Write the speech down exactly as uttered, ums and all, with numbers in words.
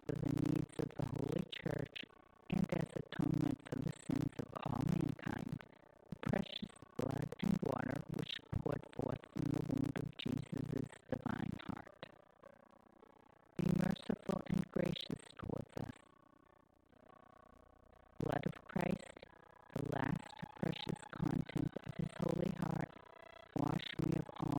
for the needs of the Holy Church and as atonement for the sins of all mankind, the precious blood and water which poured forth from the wound of Jesus' divine heart. Be merciful and gracious towards us. Blood of Christ, the last precious content of his holy heart, wash me of all